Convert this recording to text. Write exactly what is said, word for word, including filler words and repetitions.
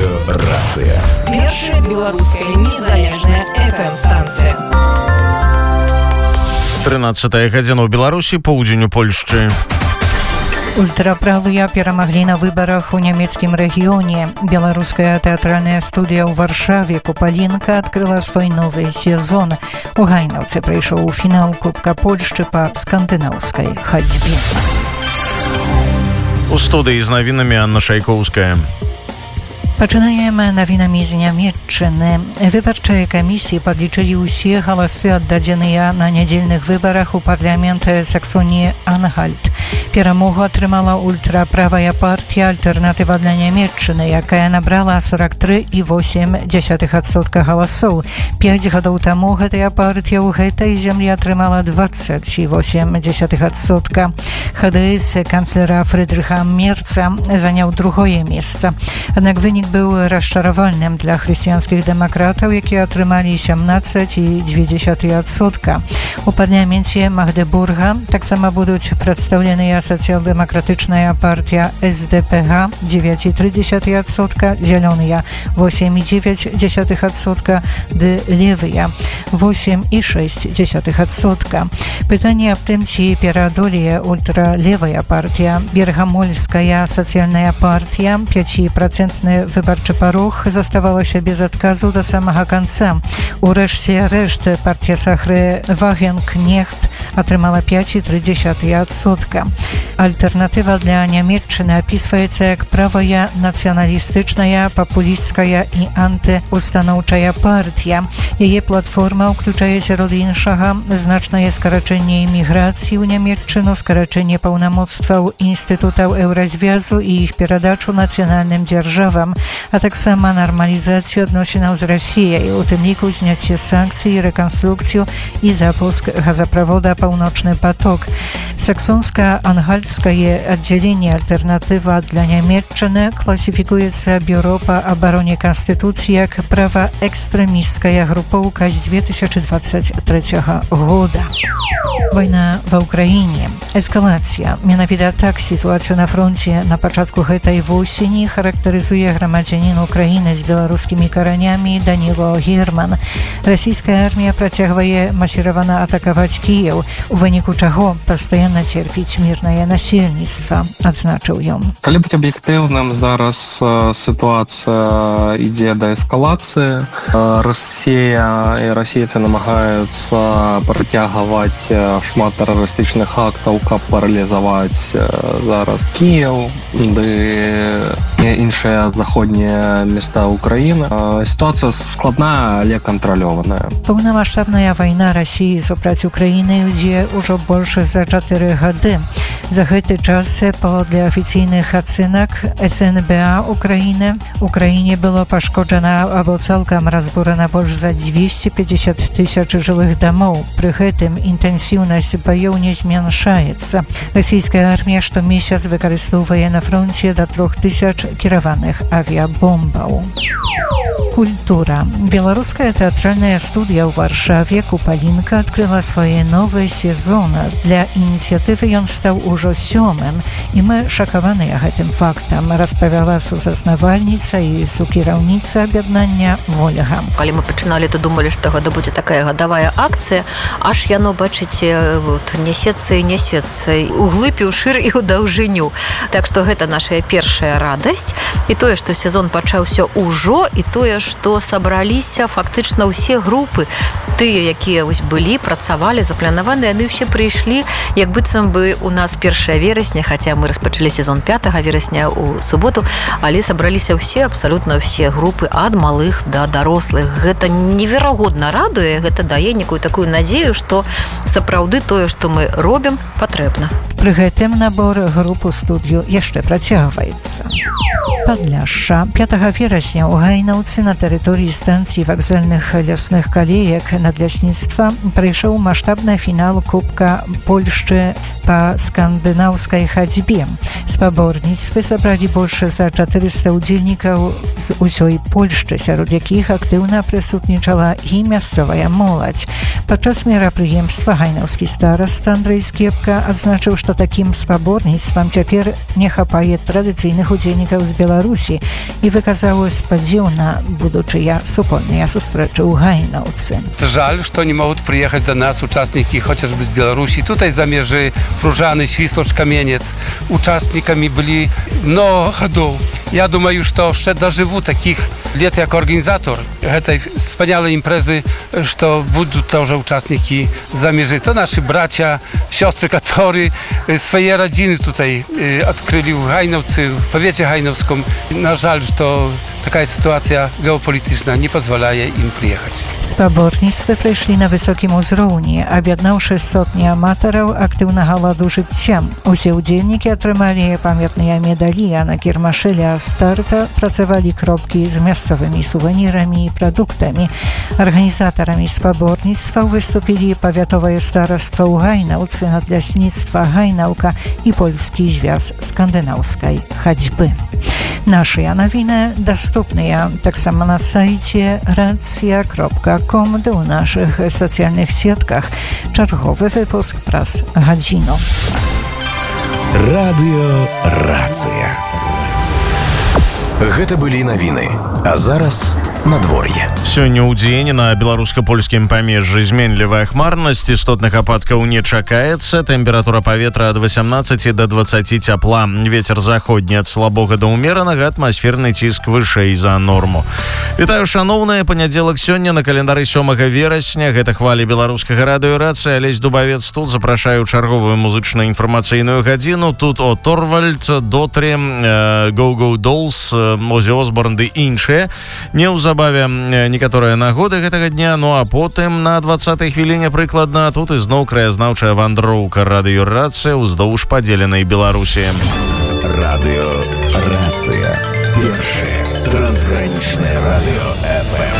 Радыё-рацыя. Першая беларуская незалежная эф эм-станцыя. трынадцатая гадзіна ў Беларусі, поўдзень у Польшчы. Ультраправыя перамаглі на выбарах у нямецкім рэгіёне. Беларуская тэатральная студыя ў Варшаве «Купалінка» адкрыла свой новы сезон. У Гайнаўцы прайшоў у фінал Кубка Польшчы па скандынаўскай хадзьбе. У студыі з навінамі Анна Шайкоўская. Пачынаем навінамі з Нямецчыны. Выбарчыя камісіі падлічылі ўсе галасы, аддадзеныя на нядзельных выбарах у парламент Саксоніі-Ангальт. Перамогу атрымала ультраправая партія «Альтэрнатыва для Нямецчыны», якая набрала сорок три і восемь дзесятых адсотка галасоў. Пяць гадоў таму гэтая партія ў гэтай зямлі атрымала двадцать і восемь дзесятых адсотка. ха дэ эс канцлера Фрыдрыха Мерца заняў другое месца. Аднак вынік быў расчаравальным для хрысціянскіх дэмакратаў, якія атрымалі семнадцать і две дзесятых адсотка. У парламенце Магдебурга таксама будуць прадстаўленыя сацыял-дэмакратычная партія эс дэ пэ га девять і три дзесятых адсотка, зялёныя восемь і девять дзесятых адсотка, ды левыя восемь і шесть дзесятых адсотка. Пытанне аб тым, ці пераадолее ультралевая партія Бергамольская сацыяльная партія пяціпрацэнтны выбарчы парог заставалася без адказу да самага канца. Урэшце рэшт партія Сахры Вагенкнехт атрымала пять і три дзесятых адсотка. Альтэрнатыва для Нямецчыны апісваецца як правая, нацыяналістычная, папулісцкая і антыустаноўчая партія. Яе платформа ўключае сярод іншага значнае скарачэнне эміграцыі ў Нямецчыну, скарачэнне паўнамоцтваў інстытутаў еўразвязу і іх перадачу нацыянальным дзяржавам, а таксама нармалізацыю адносінаў з Расіяй, у тым ліку зняцце санкцый, рэканструкцыю і запуск газаправода «Паўночны поток». Саксонска-ангальтскае аддзяленне «Альтэрнатыва для Нямецчыны» класіфікуецца бюро па абароне Канстытуцыі як праваэкстрэмісцкая групоўка з две тысячи двадцать третьего года. Вайна ва ўкраіне. Эскалацыя. Менавіта так сітуацыю на фронце на пачатку гэтай восені характарызуе грамадзянін Украіны з беларускімі каранямі Даніло Герман. Расійская армія працягвае масіравана атакаваць Кіеў, у выніку чаго пастаянна церпіць мірнае насельніцтва, адзначыў ён. Калі быць аб'ектыўным, зараз сітуацыя ідзе да эскалацыі. Расія і расійцы намагаюцца працягваць шмат тэрарыстычных актаў, каб паралізаваць зараз Кіеў ды іншыя заходнія места Украіны. Сітуацыя складная, але кантралёваная. Паўнамаштабная вайна Расіі супраць Украіны ідзе ўжо больш за чатыры гады. За гэты час, паводле афіцыйных ацэнак эс эн бэ а Украіны, Украіне было пашкоджана або цалкам разбурана больш за двести пятьдесят тысяч жылых дамоў. Пры гэтым інтэнсіўнасць баёў не змяншаецца. Расійская армія штомесяц выкарыстоўвае на фронце да трох тысяч кіраваных авіабомбаў. Культура. Беларуская тэатральная студыя ў Варшаве «Купалінка» адкрыла свой новы сезон. Для ініцыятывы ён стаў ужо сёмым, і мы шакаваныя гэтым фактам, распавяла сузаснавальніца і сукіраўніца аб'яднання Вольга. Калі мы пачыналі, то думалі, што гэта будзе такая гадавая акцыя, аж яно, бачыце, вот, нясецца і нясецца у глыб, і ў шыр, і ў даўжыню. Так што гэта наша першая радасць. І тое, што сезон пачаўся ўжо, і тое, што сабраліся фактычна ўсе групы, тыя, якія вось былі, працавалі, запланаваны, яны ўсе прыйшлі, як быццам бы у нас першае верасня, хаця мы распачалі сезон пятага верасня ў суботу, але сабраліся ўсе, абсалютна ўсе групы, ад малых да дарослых. Гэта неверагодна радуе, гэта дае некую такую надзею, што сапраўды тое, што мы робім, патрэбна. Пры гэтым набор груп у студыю яшчэ працягваецца. Падляшша. пятага верасня ў Гайнаўцы на тэрыторыі станцыі вакзальных лясных калеек надлясніцтва прайшоў маштабны фінал Кубка Польшчы па скандынаўскай хадзьбе. Спаборніцтвы сабралі больш за чатырыста ўдзельнікаў з усёй Польшчы, сярод якіх актыўна прысутнічала і мясцовая моладзь. Падчас мерапрыемства гайнаўскі стараста Андрэй Скепка адзначыў, што такім спаборніцтвам цяпер не хапае традыцыйных удзельнікаў з Беларусі Беларусі і выказаў спадзеў на будучыя супольныя сустрэчы ў Гайнаўцы. Жаль, что не могут приехать до нас участники хотя бы с Беларуси. Tutaj замежи Пружаны, Свислочь, Каменец. Участниками были много годов. Я думаю, что ще доживу таких лет как организатор этой wspaniałej imprezy, что будут тоже участники замежи. To nasi bracia, siostry, которые свои rodziny tutaj открыли в Гайнаўцы, в powiecie hajnowskim. Na żal, что такая ситуация геополитичная не позволяет им приехать. Спаборніцтвы прыйшлі на высокім узроўні, аб'яднаўшы сотні аматараў актыўнага ладу жыцця. Усе ўдзельнікі атрымалі памятныя медалі, а на кірмашы ля старта працавалі кропкі з мясцовымі сувенірамі і прадуктамі. Арганізатарамі спаборніцтваў выступілі павятовае стараства ў Гайнаўцы, надлясніцтва Гайнаўка і польскі звяз скандынаўскай хадзьбы. Нашыя навіны даступныя таксама на сайце racja kropka com ды ў нашых сацыяльных сетках. Чарговы выпуск праз гадзіну. Радыё Рацыя. Гэта былі навіны. А зараз надвор'е. Сёння ў дзень на беларуска-польскім памежжы зменлівая хмарнасць, істотных ападкаў не чакаецца, тэмпература паветра ад васямнаццаці да дваццаці цяпла, вецер заходні ад слабога да ўмеранага, атмасферны ціск вышэй за норму. Вітаю, шаноўныя, панядзелак сёння на календары сёмага верасня, гэта хвалі беларускага радыё Рацыя, Алесь Дубавец тут, запрашаю чарговую музычна-інфармацыйную гадзіну, тут о Торвальд, Дотре, Go-Go Dolls, Озі Осборн ды іншыя. Неўзабаве некаторыя нагоды гэтага дня, ну а потым на дваццатай хвіліне прыкладна тут ізноў краязнаўчая вандроўка радыё Рацыя ўздоўж падзеленай Беларусі. Радыё Рацыя. Першае трансгранічнае радыё эф эм.